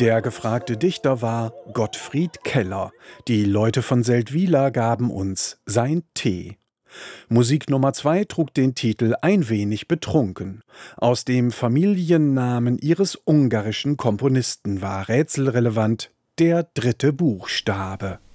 Der gefragte Dichter war Gottfried Keller. Die Leute von Seldwyla gaben uns sein Tee. Musik Nummer 2 trug den Titel Ein wenig betrunken. Aus dem Familiennamen ihres ungarischen Komponisten war rätselrelevant der dritte Buchstabe.